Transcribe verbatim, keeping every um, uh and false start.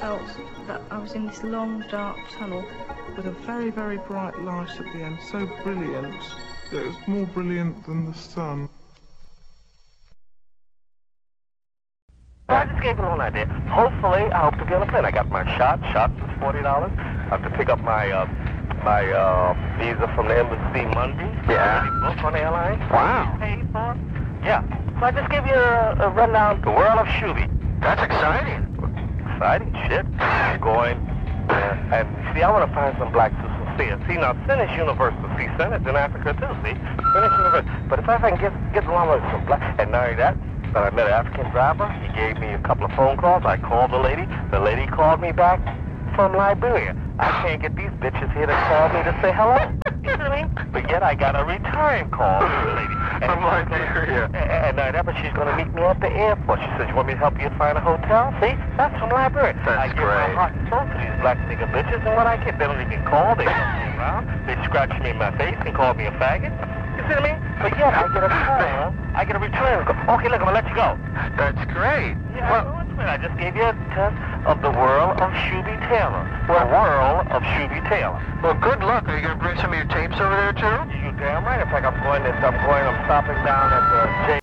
felt that I was in this long, dark tunnel. With a very, very bright light at the end, so brilliant that it was more brilliant than the sun. I just gave you a little idea. Hopefully, I hope to get on a plane. I got my shot. Shot was forty dollars. I have to pick up my uh, my uh, visa from the embassy Monday. Yeah. Book on the airline. Wow. Paid for. Yeah. So I just gave you a, a rundown of the world of Shooby. That's exciting. Exciting shit. Going. Uh, and see, I want to find some blacks who sincere. See, now, Senate Universal. See, Senate's in Africa, too, see? Senate Universal. But if I can get, get along with some black, and not only that, but I met an African driver. He gave me a couple of phone calls. I called the lady. The lady called me back from Liberia. I can't get these bitches here to call me to say hello. You know what I mean? But yet I got a return call from the lady. From Liberia. And uh, that, but she's going to meet me at the airport. She said, you want me to help you find a hotel? See? That's from Liberia. That's I give great. my heart and soul to these black nigga bitches, and what I get, they don't even call. They don't me around. They scratch me in my face and call me a faggot. You see what I mean? But yet I get a return. I get a return. Okay, look, I'm going to let you go. That's great. Yeah, Well, well, what's weird? I just gave you a test of the world of Shooby Taylor. The world of Shooby Taylor. well, good luck. Are you going to bring some of your tapes over there, too? You damn right. In fact, I'm going. I'm going. I'm stopping down at the J.